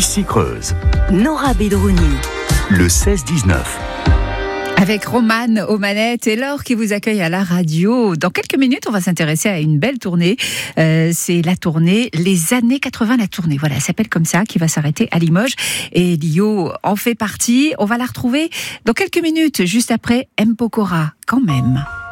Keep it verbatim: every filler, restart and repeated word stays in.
Ici Creuse. Nora Bedrouni. Le seize dix-neuf. Avec Romane aux manettes et Laure qui vous accueille à la radio. Dans quelques minutes, on va s'intéresser à une belle tournée. Euh, c'est la tournée Les années quatre-vingts, la tournée. Voilà, elle s'appelle comme ça, qui va s'arrêter à Limoges. Et Lio en fait partie. On va la retrouver dans quelques minutes, juste après M. Pokora, quand même.